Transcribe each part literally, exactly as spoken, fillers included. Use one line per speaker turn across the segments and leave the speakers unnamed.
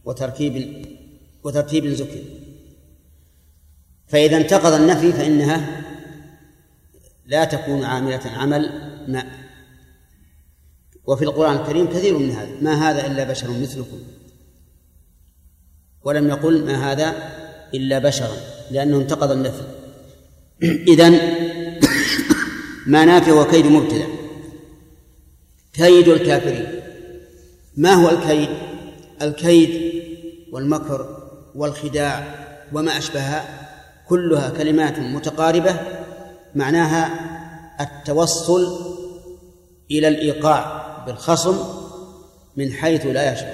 وتركيب وترتيب ذكر. فإذا انتقض النفي فإنها لا تكون عاملة عمل ما. وفي القرآن الكريم كثير من هذا: ما هذا إلا بشر مثلكم، ولم يقل ما هذا إلا بشرا، لأنه انتقض النفي. إذن ما نافي وكيد مبتدأ. كيد الكافرين. ما هو الكيد؟ الكيد والمكر والخداع وما أشبهها كلها كلمات متقاربة معناها التوصل إلى الإيقاع بالخصم من حيث لا يشعر،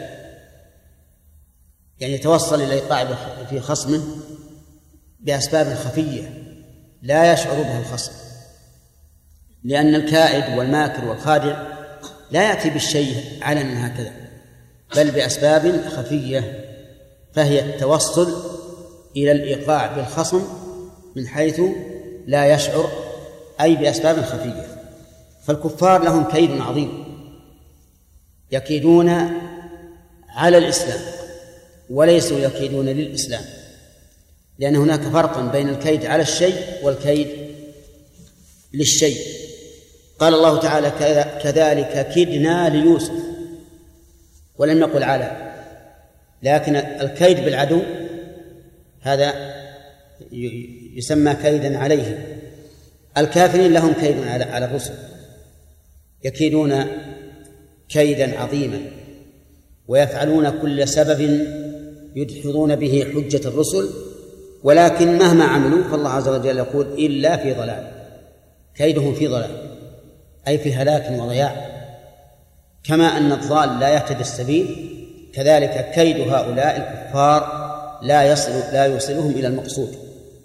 يعني يتوصل إلى الإيقاع في خصمه بأسباب خفية لا يشعر بها الخصم، لأن الكائد والماكر والخادع لا يأتي بالشيء علنا هكذا، بل بأسباب خفية، فهي التوصل إلى الإيقاع بالخصم من حيث لا يشعر، أي بأسباب خفية. فالكفار لهم كيد عظيم، يكيدون على الإسلام وليسوا يكيدون للإسلام، لأن هناك فرقا بين الكيد على الشيء والكيد للشيء. قال الله تعالى: كذلك كدنا ليوسف، ولم يقل على. لكن الكيد بالعدو هذا يسمى كيدا عليه. الكافرين لهم كيد على الرسل، يكيدون كيدا عظيما ويفعلون كل سبب يدحضون به حجة الرسل، ولكن مهما عملوا فالله عز وجل يقول: إلا في ضلال. كيدهم في ضلال، أي في هلاك وضياع. كما أن الضال لا يهتدي السبيل، كذلك كيد هؤلاء الكفار لا يصل لا يوصلهم إلى المقصود.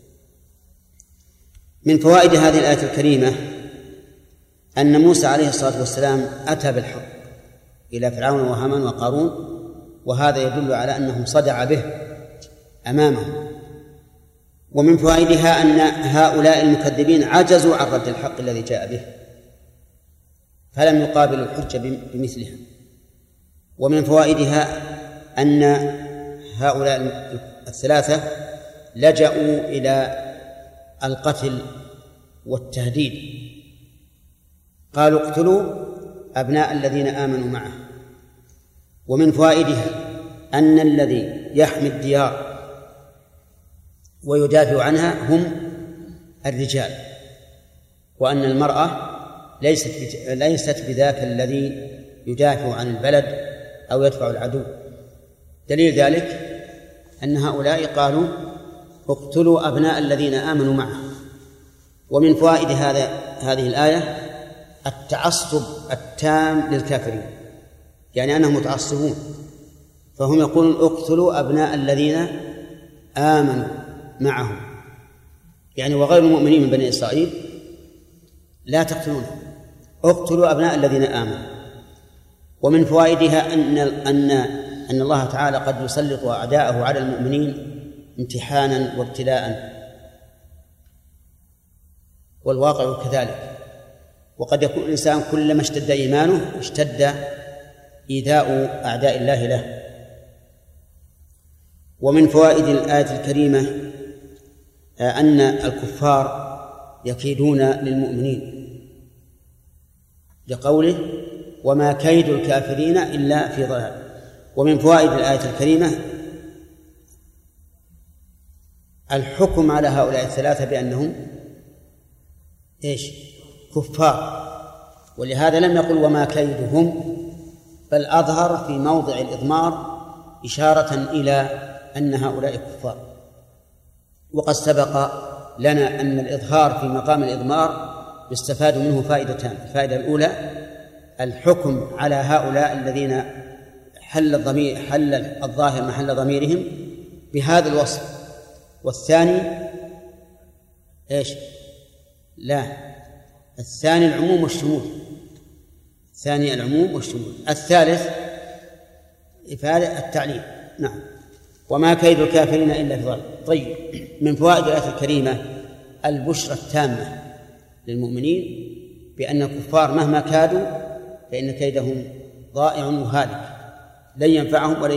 من فوائد هذه الآية الكريمة أن موسى عليه الصلاة والسلام أتى بالحق إلى فرعون وهامان وقارون، وهذا يدل على أنهم صدع به أمامهم. ومن فوائدها أن هؤلاء المكذبين عجزوا عن رد الحق الذي جاء به، فلم يقابلوا الحجة بمثلها. ومن فوائدها أن هؤلاء الثلاثة لجأوا إلى القتل والتهديد، قالوا: اقتلوا أبناء الذين آمنوا معه. ومن فوائدها أن الذي يحمي الديار ويدافع عنها هم الرجال، وأن المرأة ليست ليست بذاك الذي يدافع عن البلد أو يدفع العدو. دليل ذلك أن هؤلاء قالوا: اقتلوا أبناء الذين آمنوا معه. ومن فوائد هذا هذه الآية التعصب التام للكافرين، يعني أنهم متعصبون، فهم يقولون: اقتلوا أبناء الذين آمنوا معهم، يعني وغير المؤمنين من بني إسرائيل لا تقتلونهم، اقتلوا أبناء الذين آمنوا. ومن فوائدها أن أن أن الله تعالى قد يسلط أعداءه على المؤمنين امتحانا وابتلاء، والواقع كذلك. وقد يكون الإنسان كلما اشتد إيمانه اشتد إيذاء أعداء الله له. ومن فوائد الآية الكريمة أن الكفار يكيدون للمؤمنين لقوله: وما كيد الكافرين إلا في ضلال. ومن فوائد الآية الكريمة الحكم على هؤلاء الثلاثة بأنهم إيش؟ كفار، ولهذا لم يقل وما كيدهم، بل أظهر في موضع الإضمار إشارة إلى أن هؤلاء كفار. وقد سبق لنا أن الإظهار في مقام الإضمار يستفاد منه فائدتان: الفائدة الأولى الحكم على هؤلاء الذين حل الضمير حل الظاهر محل ضميرهم بهذا الوصف، والثاني إيش؟ لا، الثاني العموم والشمول، الثاني العموم والشمول، الثالث إفادة التعليم. نعم. وما كيد الكافرين إلا في ضلال. طيب، من فوائد الآية الكريمة البشرى التامة للمؤمنين بأن الكفار مهما كادوا فإن كيدهم ضائع وهالك، لن ينفعهم ولا